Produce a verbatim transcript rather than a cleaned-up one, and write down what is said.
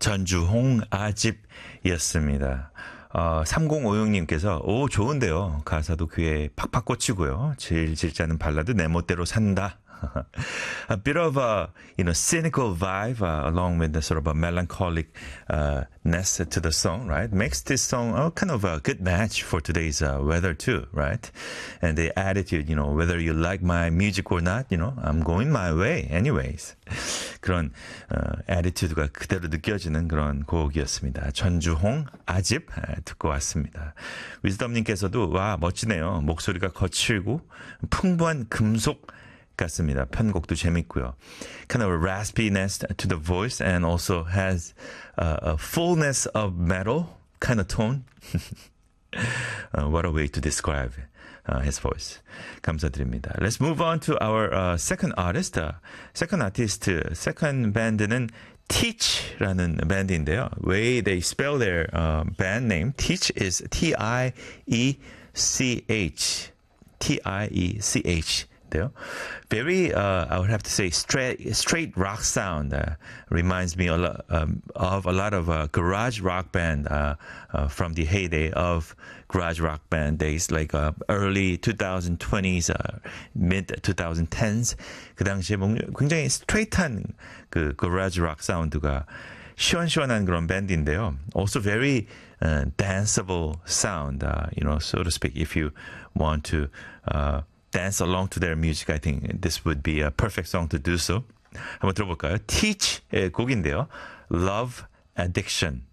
전주홍 아집이었습니다. 어, 삼공오육님께서 오 좋은데요. 가사도 귀에 팍팍 꽂히고요. 질질 짜는 발라드 내 멋대로 산다. A bit of a, you know, cynical vibe, uh, along with the sort of a melancholicness uh, to the song, right? Makes this song oh, kind of a good match for today's uh, weather too, right? And the attitude, you know, whether you like my music or not, you know, I'm going my way anyways. 그런 어, attitude가 그대로 느껴지는 그런 곡이었습니다. 전주홍 아집 듣고 왔습니다. 위즈덤님께서도 와 멋지네요. 목소리가 거칠고 풍부한 금속 같습니다. 편곡도 재밌고요. Kind of a raspiness to the voice and also has uh, a fullness of metal kind of tone. uh, what a way to describe uh, his voice. 감사드립니다. Let's move on to our uh, second artist. Uh, second artist, second band는 Teach라는 밴드인데요. Way they spell their uh, band name, Teach is T I E C H. T I E C H. Very, uh, I would have to say, straight, straight rock sound. Uh, reminds me a lot, um, of a lot of uh, garage rock band uh, uh, from the heyday of garage rock band days, like uh, early twenty twenties, uh, mid twenty tens. 그 당시에 굉장히 스트레이트한 그 garage rock 사운드가 시원시원한 그런 밴드인데요. Also very uh, danceable sound, uh, you know, so to speak. If you want to uh, dance along to their music, I think this would be a perfect song to do so. 한번 들어볼까요? Teach의 곡인데요. Love Addiction.